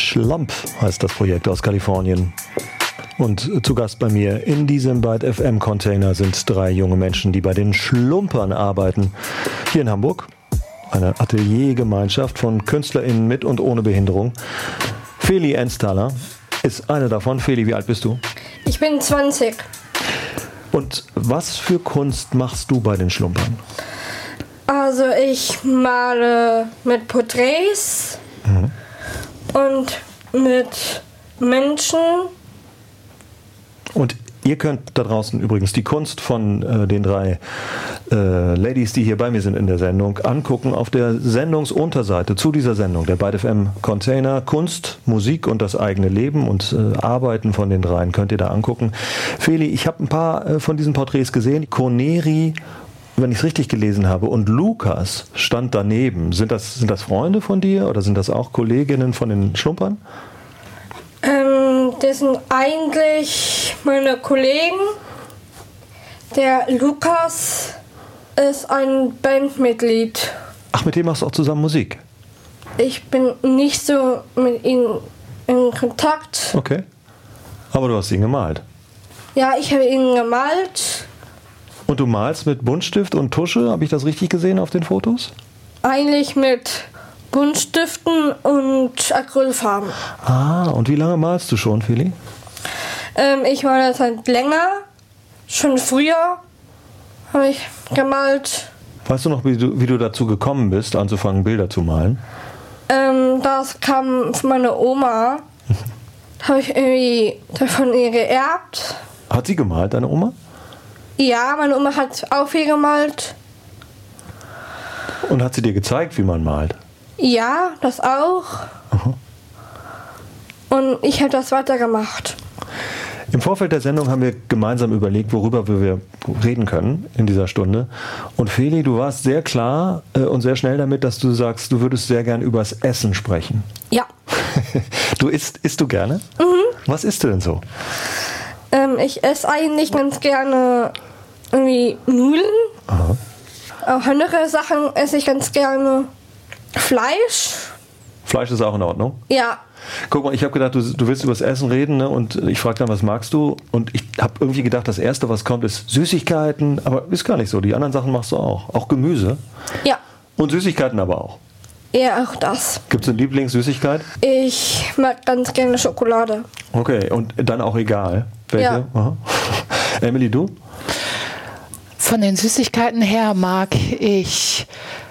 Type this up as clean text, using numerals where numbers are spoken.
Schlump heißt das Projekt aus Kalifornien. Und zu Gast bei mir in diesem Byte FM Container sind 3 junge Menschen, die bei den Schlumpern arbeiten. Hier in Hamburg, eine Ateliergemeinschaft von KünstlerInnen mit und ohne Behinderung. Feli Enstaller ist eine davon. Feli, wie alt bist du? Ich bin 20. Und was für Kunst machst du bei den Schlumpern? Also ich male mit Porträts und mit Menschen. Und ihr könnt da draußen übrigens die Kunst von den 3 Ladies, die hier bei mir sind in der Sendung, angucken auf der Sendungsunterseite zu dieser Sendung, der Byte FM Container. Kunst, Musik und das eigene Leben und Arbeiten von den 3 könnt ihr da angucken. Feli, ich habe ein paar von diesen Porträts gesehen. Koneri, wenn ich es richtig gelesen habe, und Lukas stand daneben. Sind das Freunde von dir oder sind das auch Kolleginnen von den Schlumpern? Das sind eigentlich meine Kollegen. Der Lukas ist ein Bandmitglied. Ach, mit dem machst du auch zusammen Musik? Ich bin nicht so mit ihm in Kontakt. Okay. Aber du hast ihn gemalt? Ja, ich habe ihn gemalt. Und du malst mit Buntstift und Tusche? Habe ich das richtig gesehen auf den Fotos? Eigentlich mit Buntstiften und Acrylfarben. Ah, und wie lange malst du schon, Feli? Ich male seit länger. Schon früher habe ich gemalt. Weißt du noch, wie du dazu gekommen bist, anzufangen, Bilder zu malen? Das kam von meiner Oma. Habe ich irgendwie von ihr geerbt. Hat sie gemalt, deine Oma? Ja, meine Oma hat auch viel gemalt. Und hat sie dir gezeigt, wie man malt? Ja, das auch. Aha. Und ich habe das weitergemacht. Im Vorfeld der Sendung haben wir gemeinsam überlegt, worüber wir reden können in dieser Stunde. Und Feli, du warst sehr klar und sehr schnell damit, dass du sagst, du würdest sehr gern übers Essen sprechen. Ja. Isst du gerne? Mhm. Was isst du denn so? Ich esse eigentlich ganz gerne irgendwie Nudeln. Aha. Auch andere Sachen esse ich ganz gerne. Fleisch. Fleisch ist auch in Ordnung? Ja. Guck mal, ich habe gedacht, du willst über das Essen reden, ne? Und ich frage dann, was magst du? Und ich habe irgendwie gedacht, das Erste, was kommt, ist Süßigkeiten. Aber ist gar nicht so. Die anderen Sachen machst du auch. Auch Gemüse? Ja. Und Süßigkeiten aber auch? Ja, auch das. Gibt es eine Lieblingssüßigkeit? Ich mag ganz gerne Schokolade. Okay, und dann auch egal. Welche? Ja. Aha. Emily, du? Von den Süßigkeiten her mag ich